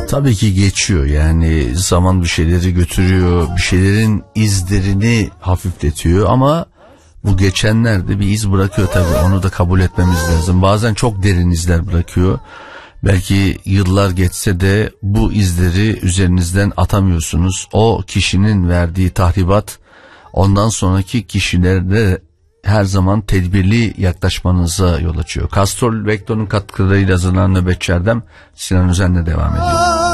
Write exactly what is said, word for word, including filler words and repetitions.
Tabii ki geçiyor, yani zaman bir şeyleri götürüyor, bir şeylerin izlerini hafifletiyor ama bu geçenler de bir iz bırakıyor tabii, onu da kabul etmemiz lazım. Bazen çok derin izler bırakıyor. Belki yıllar geçse de bu izleri üzerinizden atamıyorsunuz. O kişinin verdiği tahribat ondan sonraki kişilerde her zaman tedbirli yaklaşmanıza yol açıyor. Castrol Vector'un katkılarıyla hazırlanan Nöbetçi Erdem Sinan Özen'le devam ediyor.